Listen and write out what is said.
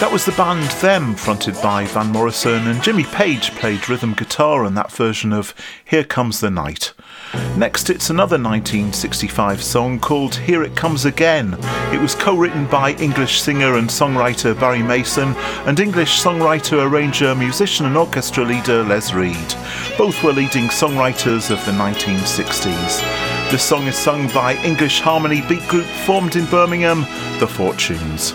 That was the band Them, fronted by Van Morrison, and Jimmy Page played rhythm guitar on that version of Here Comes the Night. Next, it's another 1965 song called Here It Comes Again. It was co-written by English singer and songwriter Barry Mason and English songwriter, arranger, musician and orchestra leader Les Reed. Both were leading songwriters of the 1960s. This song is sung by English harmony beat group formed in Birmingham, The Fortunes.